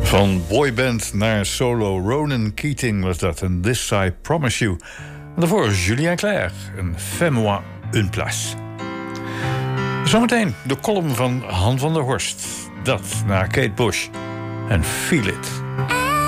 Van boyband naar solo, Ronan Keating was dat. En This I Promise You. En daarvoor Julien Clerc en Fais-moi une place. Zometeen de column van Han van der Horst. Dat naar Kate Bush. En Feel It.